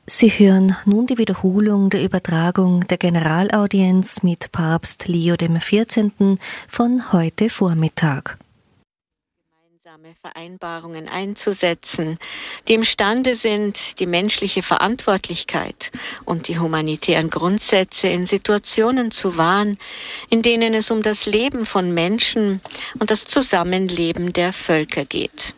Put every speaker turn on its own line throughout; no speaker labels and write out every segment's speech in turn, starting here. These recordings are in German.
Sie hören nun die Wiederholung der Übertragung der Generalaudienz mit Papst Leo XIV. Von heute Vormittag.
Gemeinsame Vereinbarungen einzusetzen, die imstande sind, die menschliche Verantwortlichkeit und die humanitären Grundsätze in Situationen zu wahren, in denen es um das Leben von Menschen und das Zusammenleben der Völker geht.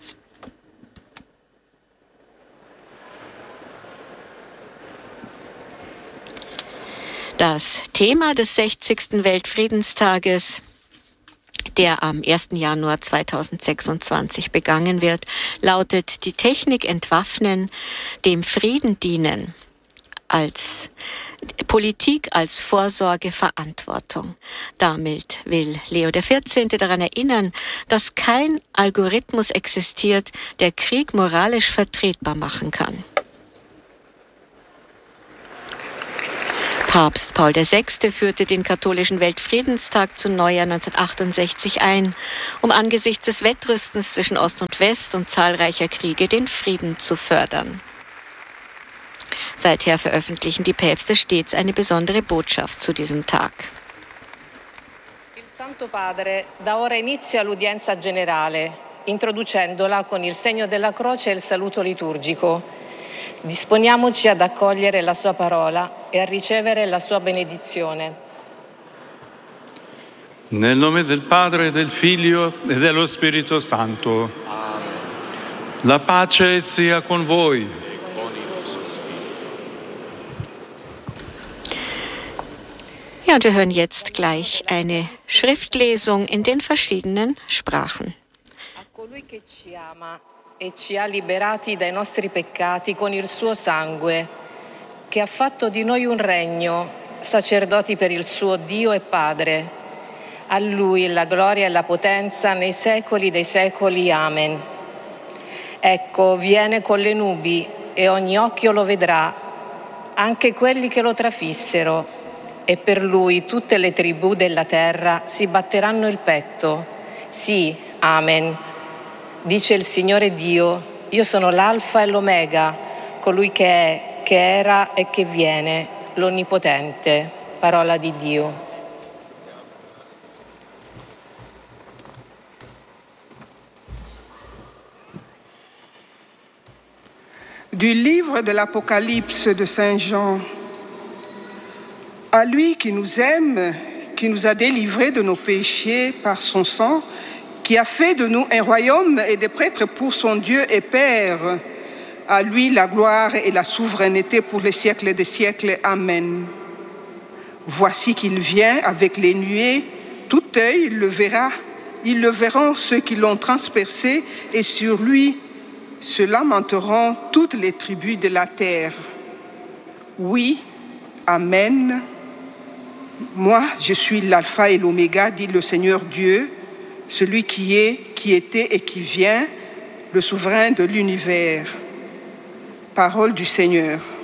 Das Thema des 60. Weltfriedenstages, der am 1. Januar 2026 begangen wird, lautet: Die Technik entwaffnen, dem Frieden dienen, als Politik als Vorsorge, Verantwortung. Damit will Leo XIV. Daran erinnern, dass kein Algorithmus existiert, der Krieg moralisch vertretbar machen kann. Papst Paul VI. Führte den katholischen Weltfriedenstag zu Neujahr 1968 ein, um angesichts des Wettrüstens zwischen Ost und West und zahlreicher Kriege den Frieden zu fördern. Seither veröffentlichen die Päpste stets eine besondere Botschaft zu diesem Tag.
Il Santo Padre dà ora inizio all'udienza generale, introducendola con il segno della croce e il saluto liturgico. Disponiamoci ad accogliere la sua parola e a ricevere la sua benedizione.
Nel nome del Padre, del Figlio e dello Spirito Santo.
Amen.
La pace sia con voi.
Ja, und wir hören jetzt gleich eine Schriftlesung in den verschiedenen Sprachen.
A colui che ci ama e ci ha liberati dai nostri peccati con il suo sangue, che ha fatto di noi un regno, sacerdoti per il suo Dio e Padre. A Lui la gloria e la potenza nei secoli dei secoli. Amen. Ecco, viene con le nubi e ogni occhio lo vedrà, anche quelli che lo trafissero, e per Lui tutte le tribù della terra si batteranno il petto. Sì, amen. Dice il Signore Dio: io sono l'Alfa e l'Omega, colui che è, che era e che viene, l'Onnipotente. Parola di Dio.
Du livre de l'Apocalypse de Saint Jean. À lui qui nous aime, qui nous a délivrés de nos péchés par son sang, qui a fait de nous un royaume et des prêtres pour son Dieu et Père. À lui la gloire et la souveraineté pour les siècles des siècles. Amen. Voici qu'il vient avec les nuées, tout œil le verra, ils le verront ceux qui l'ont transpercé, et sur lui se lamenteront toutes les tribus de la terre. Oui, Amen. Moi, je suis l'alpha et l'oméga, dit le Seigneur Dieu, celui qui est, qui était et qui vient, le souverain de l'univers. Parole du Seigneur.